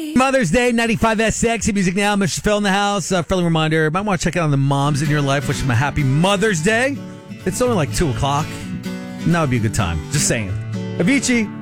Mother's Day, 95 Sexy Music Now. Mr. Phil in the house. Friendly reminder, might want to check out on the moms in your life. Wish them a happy Mother's Day. It's only like 2 o'clock. And that would be a good time. Just saying. Avicii.